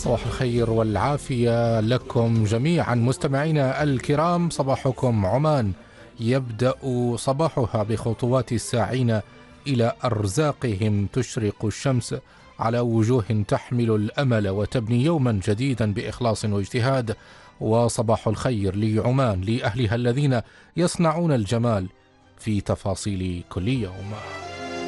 صباح الخير والعافية لكم جميعا مستمعينا الكرام. صباحكم عمان يبدأ صباحها بخطوات الساعين إلى أرزاقهم. تشرق الشمس على وجوه تحمل الأمل وتبني يوما جديدا بإخلاص واجتهاد. وصباح الخير لعمان، لأهلها الذين يصنعون الجمال في تفاصيل كل يوم.